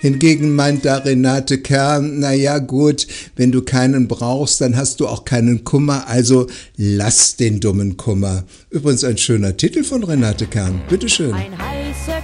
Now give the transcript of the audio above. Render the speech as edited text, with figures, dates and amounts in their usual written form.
Hingegen meint da Renate Kern, naja gut, wenn du keinen brauchst, dann hast du auch keinen Kummer, also lass den dummen Kummer. Übrigens ein schöner Titel von Renate Kern, bitteschön. Ein heißer